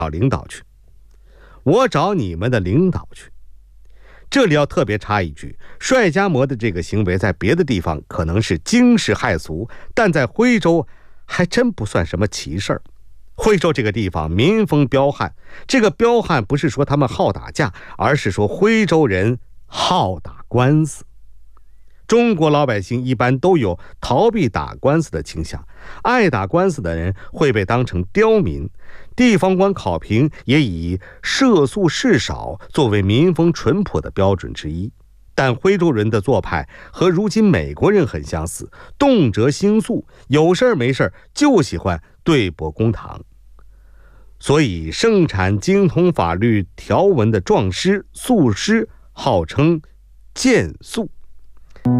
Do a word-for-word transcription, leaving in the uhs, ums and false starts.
找领导去，我找你们的领导去。这里要特别插一句，帅家模的这个行为在别的地方可能是惊世骇俗，但在徽州还真不算什么奇事儿。徽州这个地方民风彪悍，这个彪悍不是说他们好打架，而是说徽州人好打官司。中国老百姓一般都有逃避打官司的倾向，爱打官司的人会被当成刁民。地方官考评也以涉诉事少作为民风淳朴的标准之一。但徽州人的做派和如今美国人很相似，动辄兴诉，有事没事就喜欢对簿公堂。所以盛产精通法律条文的状师、诉师号称谏诉。